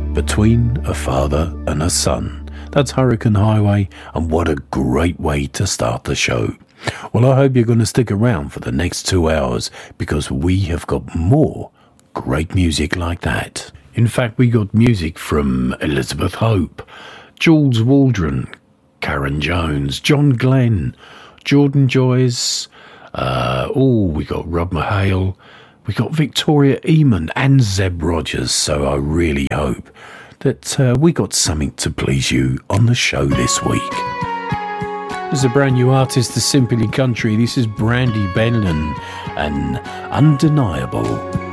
Between a Father and a Son. That's Hurricane Highway, and what a great way to start the show. Well, I hope you're going to stick around for the next 2 hours, because we have got more great music like that. In fact, we got music from Elizabeth Hope, Jules Waldron, Karen Jones, John Glenn, Jordan Joyce, we got Rob Mahale, we got Victoria Eamon and Zeb Rogers, so I really hope that we got something to please you on the show this week. There's a brand new artist to Simply Country. This is Brandy Benlin and Undeniable.